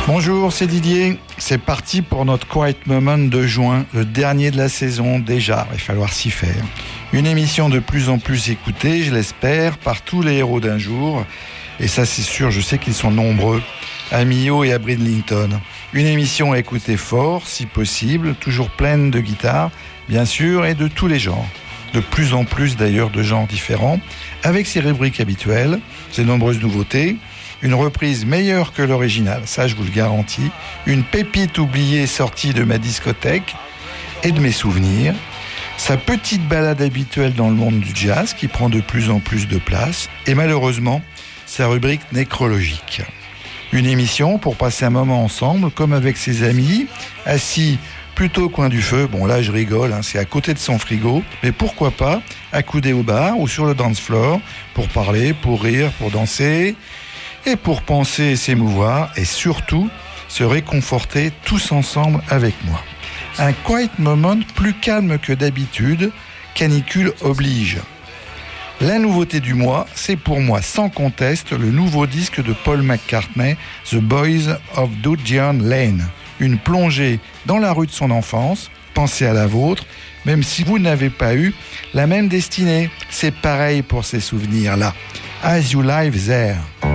Bonjour, c'est Didier. C'est parti pour notre Quiet Moment de juin, le dernier de la saison déjà. Il va falloir s'y faire. Une émission de plus en plus écoutée, je l'espère, par tous les héros d'un jour. Et ça, c'est sûr, je sais qu'ils sont nombreux, à Mio et à Bridlington. Une émission à écouter fort, si possible, toujours pleine de guitares, bien sûr, et de tous les genres. De plus en plus d'ailleurs de genres différents, avec ses rubriques habituelles, ses nombreuses nouveautés, une reprise meilleure que l'original, ça je vous le garantis, une pépite oubliée sortie de ma discothèque et de mes souvenirs, sa petite balade habituelle dans le monde du jazz qui prend de plus en plus de place, et malheureusement, sa rubrique nécrologique. Une émission pour passer un moment ensemble, comme avec ses amis, assis plutôt au coin du feu. Bon là je rigole, c'est à côté de son frigo, mais pourquoi pas accoudé au bar ou sur le dance floor pour parler, pour rire, pour danser et pour penser et s'émouvoir et surtout se réconforter tous ensemble avec moi. Un quiet moment plus calme que d'habitude, canicule oblige. La nouveauté du mois, c'est pour moi sans conteste le nouveau disque de Paul McCartney, The Boys of Dujan Lane. Une plongée dans la rue de son enfance, pensez à la vôtre, même si vous n'avez pas eu la même destinée. C'est pareil pour ces souvenirs-là. As You Live There.